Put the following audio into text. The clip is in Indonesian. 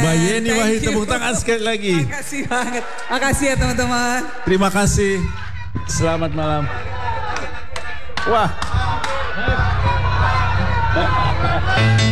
Mbak Yeni Thank Wahid, you. tepuk tangan sekali lagi. Makasih banget. Makasih ya teman-teman. Terima kasih. Selamat malam. Wah.